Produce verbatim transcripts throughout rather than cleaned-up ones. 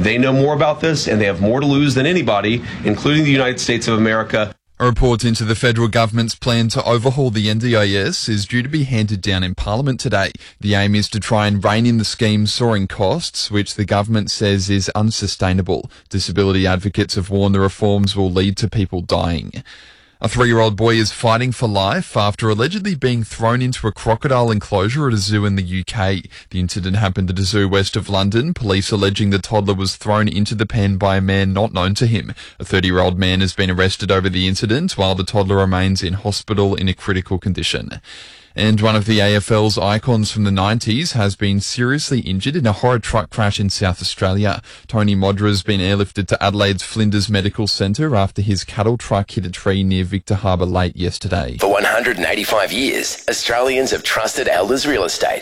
They know more about this, and they have more to lose than anybody, including the United States of America. A report into the federal government's plan to overhaul the N D I S is due to be handed down in Parliament today. The aim is to try and rein in the scheme's soaring costs, which the government says is unsustainable. Disability advocates have warned the reforms will lead to people dying. A three-year-old boy is fighting for life after allegedly being thrown into a crocodile enclosure at a zoo in the U K. The incident happened at a zoo west of London, police alleging the toddler was thrown into the pen by a man not known to him. A thirty-year-old man has been arrested over the incident, while the toddler remains in hospital in a critical condition. And one of the A F L's icons from the nineties has been seriously injured in a horror truck crash in South Australia. Tony Modra has been airlifted to Adelaide's Flinders Medical Centre after his cattle truck hit a tree near Victor Harbour late yesterday. For one hundred eighty-five years, Australians have trusted Elders Real Estate.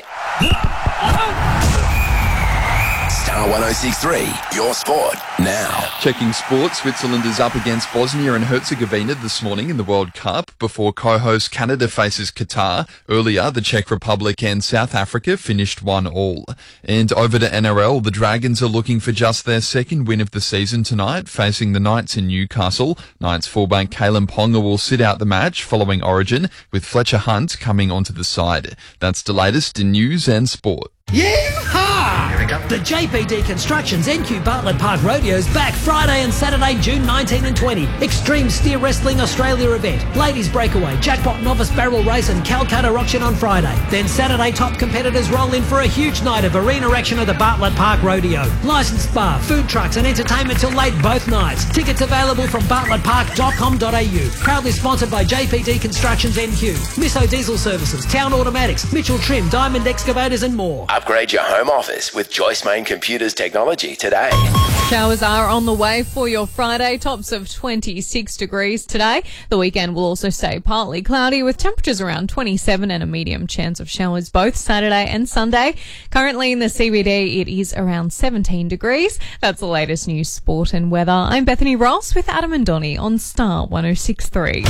Star one oh six point three, your sport now. Checking sports, Switzerland is up against Bosnia and Herzegovina this morning in the World Cup before co-host Canada faces Qatar. Earlier, the Czech Republic and South Africa finished one all. And over to N R L, the Dragons are looking for just their second win of the season tonight, facing the Knights in Newcastle. Knights fullback Kalen Ponga will sit out the match following Origin, with Fletcher Hunt coming onto the side. That's the latest in news and sport. Yeehaw! Here we go. The J P D Constructions N Q Bartlett Park Rodeo's back Friday and Saturday, June nineteenth and twentieth. Extreme Steer Wrestling Australia event. Ladies Breakaway, Jackpot Novice Barrel Race and Calcutta Auction on Friday. Then Saturday, top competitors roll in for a huge night of arena action at the Bartlett Park Rodeo. Licensed bar, food trucks and entertainment till late both nights. Tickets available from bartlett park dot com dot a u. Proudly sponsored by J P D Constructions N Q, Misso Diesel Services, Town Automatics, Mitchell Trim, Diamond Excavators and more. Upgrade your home office with Joyce Main Computers technology today. Showers are on the way for your Friday, tops of twenty-six degrees today. The weekend will also stay partly cloudy with temperatures around twenty-seven and a medium chance of showers both Saturday and Sunday. Currently in the C B D, it is around seventeen degrees. That's the latest news, sport and weather. I'm Bethany Ross with Adam and Donnie on Star one oh six point three.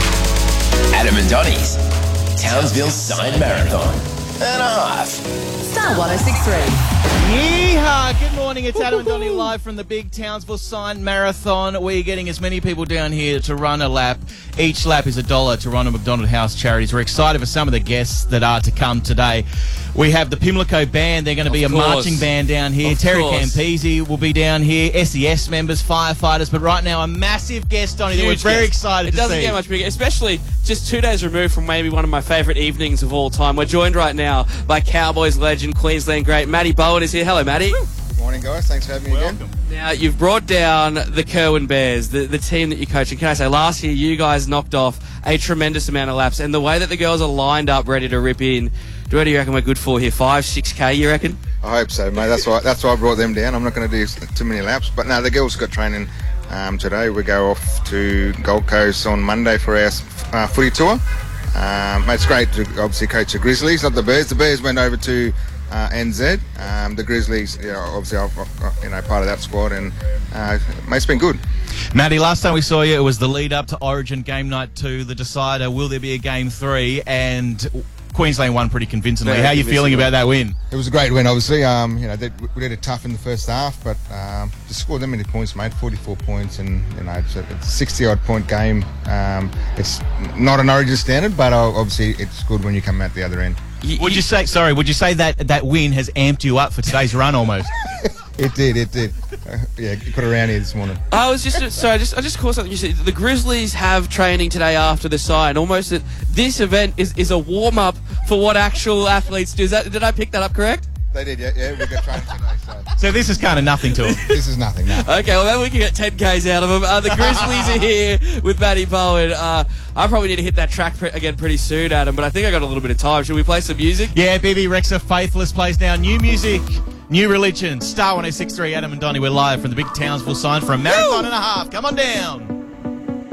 Adam and Donnie's Townsville Sign Marathon and a half. Star one oh six point three. Yeehaw! Good morning, it's Adam and Donnie live from the big Townsville Sign Marathon. We're getting as many people down here to run a lap. Each lap is a dollar to Ronald McDonald House Charities. We're excited for some of the guests that are to come today. We have the Pimlico Band. They're going to be Of a course. marching band down here. Of Terry course. Campese will be down here. S E S members, firefighters. But right now, a massive guest, Donnie, that we're Huge very guest. excited It to doesn't see. get much bigger, especially just two days removed from maybe one of my favourite evenings of all time. We're joined right now by Cowboys legend, Queensland great, Matty Bowen is here. Hello, Matty. Morning, guys. Thanks for having me Welcome. again. Now, you've brought down the Kerwin Bears, the, the team that you coach. And can I say, last year you guys knocked off a tremendous amount of laps. And the way that the girls are lined up, ready to rip in, what do you reckon we're good for here? Five, six K, you reckon? I hope so, mate. That's why that's why I brought them down. I'm not going to do too many laps. But no, the girls got training um, today. We go off to Gold Coast on Monday for our uh, footy tour. Um, it's great to obviously coach the Grizzlies, not the Bears. The Bears went over to uh, N Z. Um, the Grizzlies, you know, obviously, are, you know, part of that squad, and uh, mate, it's been good. Matty, last time we saw you, it was the lead up to Origin Game Night two, the decider. Will there be a Game three? And Queensland won pretty convincingly. Very How are you feeling about that win? It was a great win, obviously. Um, you know, they, we did it tough in the first half, but um, to score that many points, mate, forty-four points, and you know, it's a sixty-odd point game. Um, it's not an Origin standard, but uh, obviously it's good when you come out the other end. Would you say, sorry, would you say that that win has amped you up for today's run almost? It did, it did. Uh, yeah, got around here this morning. I was just sorry. I just I just caught something you said. The Grizzlies have training today after the sign. Almost that this event is, is a warm up for what actual athletes do. Is that, did I pick that up correct? They did, yeah. Yeah, we got training today. So So this is kind of nothing to them. this is nothing. No. Okay, well maybe we can get ten Ks out of them. Uh, the Grizzlies are here with Matty Bowen. Uh, I probably need to hit that track pre- again pretty soon, Adam. But I think I got a little bit of time. Should we play some music? Yeah, B B Rexa Faithless plays now. New music, new religion. Star one oh six point three, Adam and Donnie. We're live from the big Townsville sign for a marathon and a half. Come on down.